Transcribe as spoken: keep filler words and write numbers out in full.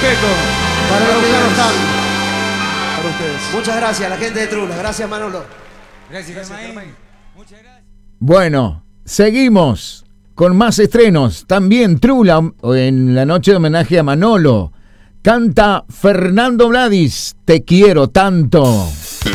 respeto para, para los que ya no ustedes. están. Para ustedes. Muchas gracias a la gente de Trula. Gracias, Manolo. Gracias, Germain. Muchas gracias. Bueno, seguimos con más estrenos. También Trula, en la noche de homenaje a Manolo. Canta Fernando Vladis, Te quiero tanto.